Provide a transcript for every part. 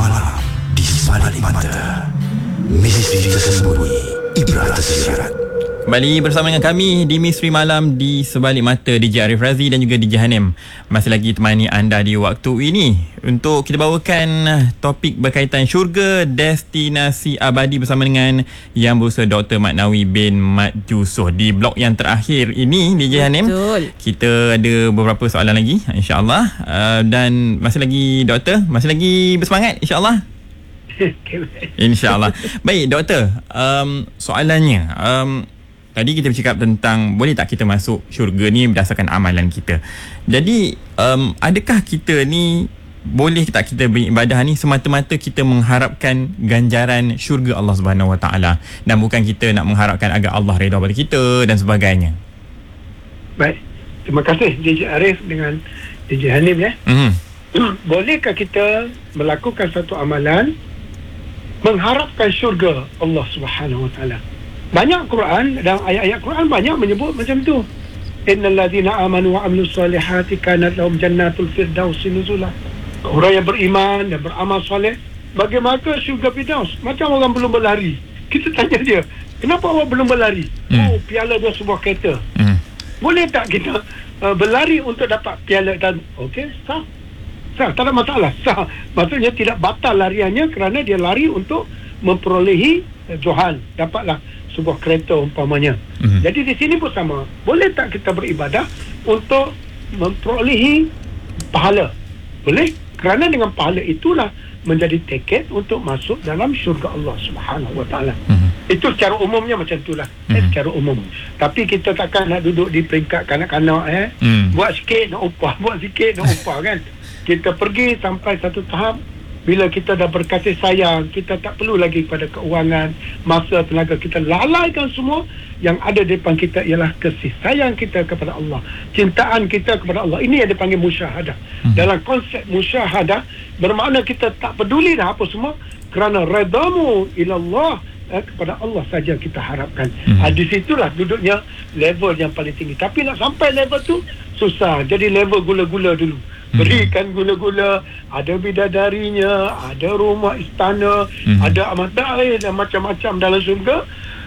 malam di sebalik mata. Misteri tersembunyi, ibrat tersyarat. Kembali bersama dengan kami di Misteri Malam di Sebalik Mata, DJ Arif Razi dan juga DJ Hanim. Masih lagi temani anda di waktu ini untuk kita bawakan topik berkaitan syurga destinasi abadi bersama dengan Yang Berusaha Dr. Mat Nawi bin Mat Yusof. Di blok yang terakhir ini, DJ Hanim, kita ada beberapa soalan lagi, insyaAllah. Dan masih lagi doktor, masih lagi bersemangat, insyaAllah. InsyaAllah. Baik doktor, soalannya, tadi kita bercakap tentang boleh tak kita masuk syurga ni berdasarkan amalan kita. Jadi adakah kita ni, boleh tak kita beribadah ni semata-mata kita mengharapkan ganjaran syurga Allah Subhanahu Wa Taala dan bukan kita nak mengharapkan agar Allah redha pada kita dan sebagainya? Baik, terima kasih DJ Arif dengan DJ Hanim ya. Bolehkah kita melakukan satu amalan mengharapkan syurga Allah Subhanahu Wa Taala? Banyak Quran dan ayat-ayat Quran banyak menyebut macam tu. Innal ladzina amanu wa amilus solihati kanat lahum jannatul firdausi nuzula. Orang yang beriman dan beramal soleh, bagaimana syurga Firdaus? Macam orang belum berlari. Kita tanya dia, kenapa awak belum berlari? Oh, piala dia sebuah kereta. Boleh tak kita berlari untuk dapat piala? Dan okey, sah, tak ada masalah, sah. Maksudnya tidak batal lariannya kerana dia lari untuk memperolehi Johan, dapatlah sebuah kereta umpamanya. Jadi di sini pun sama. Boleh tak kita beribadah untuk memperolehi pahala? Boleh, kerana dengan pahala itulah menjadi tiket untuk masuk dalam syurga Allah Subhanahu Wa Taala. Itu secara umumnya macam itulah. Secara umum. Tapi kita takkan nak duduk di peringkat kanak-kanak buat sikit nak upah, buat sikit nak upah kan. Kita pergi sampai satu tahap, bila kita dah berkasih sayang, kita tak perlu lagi pada keuangan, masa, tenaga. Kita lalaikan semua. Yang ada di depan kita ialah kasih sayang kita kepada Allah, cintaan kita kepada Allah. Ini yang dipanggil musyahadah. Dalam konsep musyahadah, bermakna kita tak peduli dah apa semua, kerana redamu ilallah, kepada Allah saja kita harapkan. Di situlah duduknya level yang paling tinggi. Tapi nak sampai level tu susah. Jadi level gula-gula dulu. Berikan gula-gula, ada bidadarinya, ada rumah istana, ada mata air dan macam-macam dalam syurga.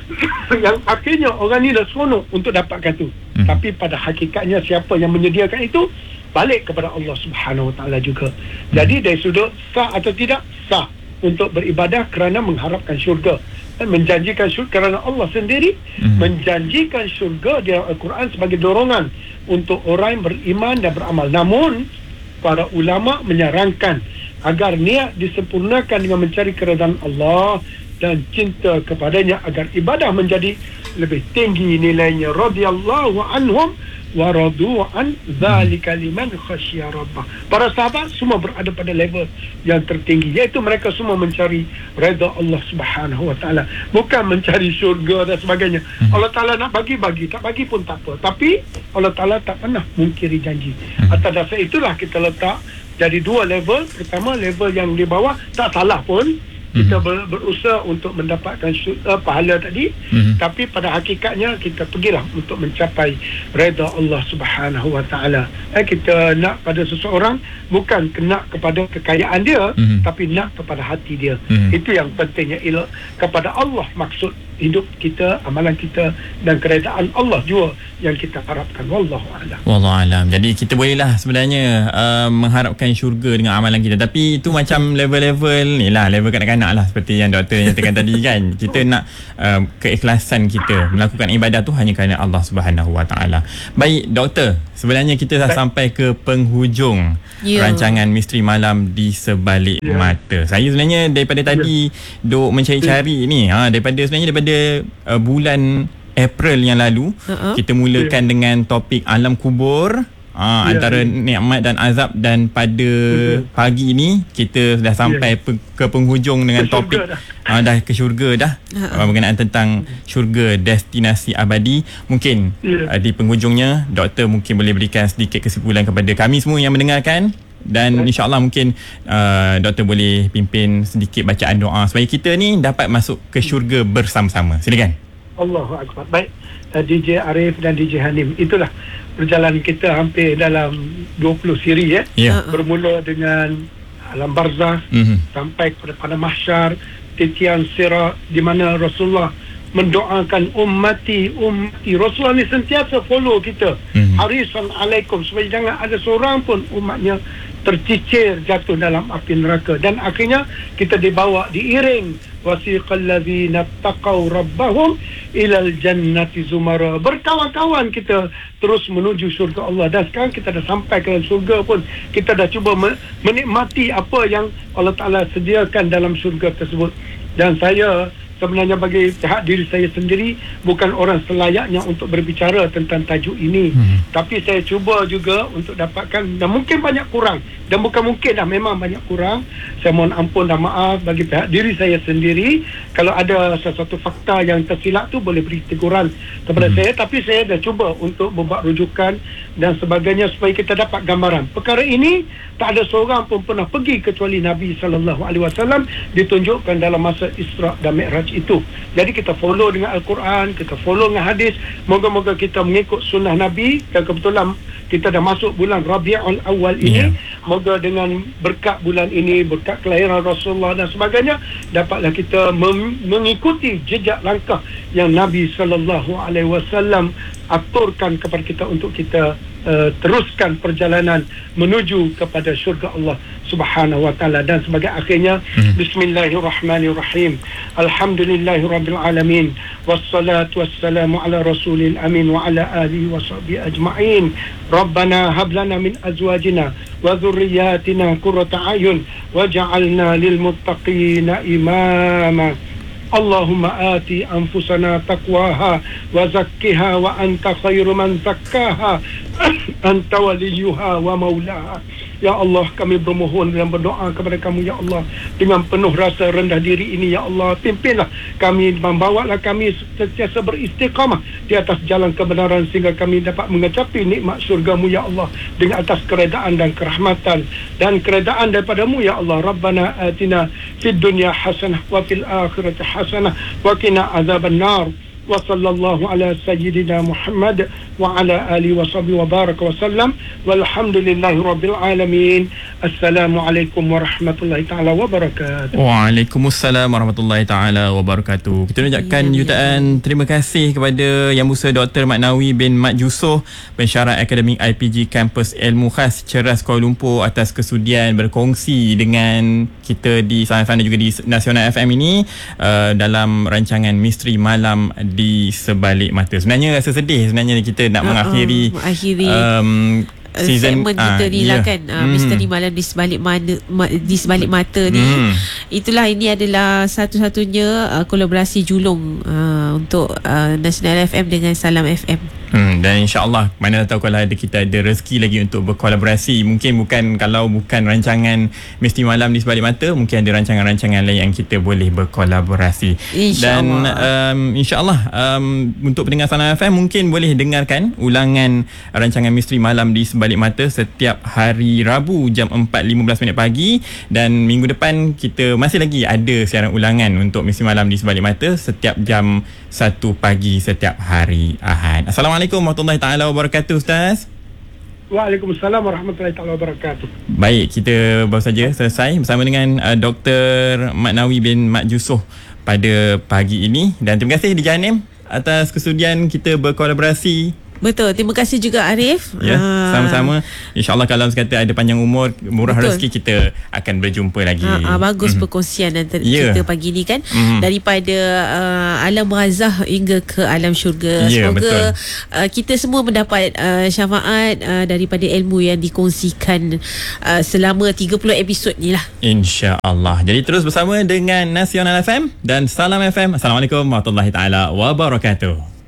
Yang akhirnya orang ni dah seronok untuk dapatkan tu. Tapi pada hakikatnya siapa yang menyediakan itu balik kepada Allah Subhanahu Wa Taala juga. Jadi dari sudut sah atau tidak, sah untuk beribadah kerana mengharapkan syurga dan menjanjikan syurga kerana Allah sendiri menjanjikan syurga di Al-Quran sebagai dorongan untuk orang yang beriman dan beramal. Namun para ulama menyarankan agar niat disempurnakan dengan mencari keredaan Allah dan cinta kepadanya agar ibadah menjadi lebih tinggi nilainya. Radhiyallahu anhum wa radu an dzalika liman khasyiya rabbah. Para sahabat semua berada pada level yang tertinggi, iaitu mereka semua mencari redha Allah Subhanahu Wa Taala, bukan mencari syurga dan sebagainya. Allah Taala nak bagi, tak bagi pun tak apa. Tapi Allah Taala tak pernah mungkiri janji. Atas dasar itulah kita letak jadi dua level. Pertama, level yang di bawah tak salah pun kita berusaha untuk mendapatkan pahala tadi, tapi pada hakikatnya kita pergilah untuk mencapai redha Allah Subhanahu Wa Taala. Kita nak pada seseorang bukan nak kepada kekayaan dia, tapi nak kepada hati dia. Itu yang pentingnya, kepada Allah maksud hidup kita, amalan kita dan keredaan Allah juga yang kita harapkan. Wallahu a'lam. Wallahu a'lam. Jadi kita bolehlah sebenarnya mengharapkan syurga dengan amalan kita, tapi itu macam level-level ni lah, level kanak-kanak lah, seperti yang doktor nyatakan tadi kan. Kita nak keikhlasan kita melakukan ibadah tu hanya kerana Allah Subhanahu Wa Taala. Baik doktor, sebenarnya kita dah sampai ke penghujung rancangan Misteri Malam di Sebalik Mata. Saya sebenarnya daripada tadi duk mencari-cari ni, daripada bulan April yang lalu, kita mulakan dengan topik alam kubur, antara nikmat dan azab, dan pada pagi ini kita dah sampai ke penghujung dengan topik dah ke syurga dah, berkenaan tentang syurga destinasi abadi. Mungkin di penghujungnya doktor mungkin boleh berikan sedikit kesimpulan kepada kami semua yang mendengarkan, dan insyaAllah mungkin doktor boleh pimpin sedikit bacaan doa supaya kita ni dapat masuk ke syurga bersama-sama. Silakan. Allahu Akbar. Baik, DJ Arif dan DJ Hanim, itulah perjalanan kita hampir dalam 20 siri Bermula dengan alam barzah, sampai pada mahsyar, titian sirat, di mana Rasulullah mendoakan ummati. Rasulullah ni sentiasa follow kita, harisan alaikum, supaya jangan ada seorang pun umatnya tercicir jatuh dalam api neraka. Dan akhirnya kita dibawa, diiring, wasiqal ladzina taqaw rabbahum ilal jannati zumara, berkawan-kawan kita terus menuju syurga Allah. Dan sekarang kita dah sampai ke syurga pun, kita dah cuba menikmati apa yang Allah Ta'ala sediakan dalam syurga tersebut. Dan saya sebenarnya bagi pihak diri saya sendiri bukan orang selayaknya untuk berbicara tentang tajuk ini, tapi saya cuba juga untuk dapatkan, dan mungkin banyak kurang, dan bukan mungkin dah, memang banyak kurang. Saya mohon ampun dan maaf bagi pihak diri saya sendiri kalau ada sesuatu fakta yang tersilap tu, boleh beri teguran kepada saya. Tapi saya dah cuba untuk membuat rujukan dan sebagainya supaya kita dapat gambaran. Perkara ini tak ada seorang pun pernah pergi kecuali Nabi SAW ditunjukkan dalam masa Isra' dan Mi'raj itu. Jadi kita follow dengan Al-Quran, kita follow dengan hadis. Moga-moga kita mengikut sunnah Nabi. Dan kebetulan kita dah masuk bulan Rabiul Awal ini, moga dengan berkat bulan ini, berkat kelahiran Rasulullah dan sebagainya, dapatlah kita mengikuti jejak langkah yang Nabi SAW aturkan kepada kita untuk kita teruskan perjalanan menuju kepada syurga Allah Subhanahu wa taala. Dan sebagai akhirnya, bismillahirrahmanirrahim, alhamdulillahirabbil alamin, wassalatu wassalamu ala rasulil amin wa ala alihi washabbihi ajma'in. Rabbana hab lana min azwajina wa dhurriyyatina qurrata a'yun waj'alna lil muttaqina imama. Allahumma ati anfusana taqwaha wa zakkiha wa anta khairu man zakkaha anta waliyuha wa maulaha. Ya Allah, kami bermohon dan berdoa kepada kamu, Ya Allah, dengan penuh rasa rendah diri ini, Ya Allah, pimpinlah kami, membawalah kami sentiasa beristiqamah di atas jalan kebenaran sehingga kami dapat mengecapi nikmat syurgamu, Ya Allah, dengan atas keredaan dan kerahmatan dan keredaan daripadamu, Ya Allah. Rabbana atina fid dunya hasanah wa fil akhirati hasanah wa qina azaban nar. Wa sallallahu ala sayyidina Muhammad wa ala alihi wa sahbihi wa baraka wa sallam, walhamdulillahi rabbil alamin. Assalamualaikum warahmatullahi ta'ala wabarakatuh. Waalaikumsalam warahmatullahi ta'ala wabarakatuh. Kita ucapkan jutaan terima kasih kepada Yang Musa Dr. Mat Nawi bin Mat Yusof, pensyarah akademik IPG Kampus Ilmu Khas Ceras Kuala Lumpur, atas kesudian berkongsi dengan kita di sana juga di Nasional FM ini dalam rancangan Misteri Malam di Sebalik Mata. Sebenarnya rasa sedih sebenarnya kita nak mengakhiri season kita ni lah kan, Misteri Malam di Sebalik Mata ni. Itulah, ini adalah satu-satunya kolaborasi julung untuk Nasional FM dengan Salam FM. Dan insyaAllah, mana tahu kalau kita ada rezeki lagi untuk berkolaborasi. Mungkin kalau bukan rancangan Misteri Malam di Sebalik Mata, mungkin ada rancangan-rancangan lain yang kita boleh berkolaborasi. Dan insyaAllah untuk pendengar Salam FM mungkin boleh dengarkan ulangan rancangan Misteri Malam di Sebalik Mata setiap hari Rabu jam 4.15 pagi. Dan minggu depan kita masih lagi ada siaran ulangan untuk Misteri Malam di Sebalik Mata setiap jam 1 pagi setiap hari Ahad. Assalamualaikum warahmatullahi taala wabarakatuh, Ustaz. Waalaikumsalam warahmatullahi taala wabarakatuh. Baik, kita baru saja selesai bersama dengan Dr. Mat Nawi bin Mat Yusof pada pagi ini. Dan terima kasih Dija Hanim atas kesudian kita berkolaborasi. Betul, terima kasih juga Arif. Ya, sama-sama. InsyaAllah kalau sekata ada panjang umur, murah rezeki, kita akan berjumpa lagi. Bagus perkongsian antara kita pagi ni kan. Daripada alam barzah hingga ke alam syurga. Semoga kita semua mendapat syafaat daripada ilmu yang dikongsikan selama 30 episod ni lah. InsyaAllah. Jadi terus bersama dengan Nasional FM dan Salam FM. Assalamualaikum warahmatullahi taala wabarakatuh.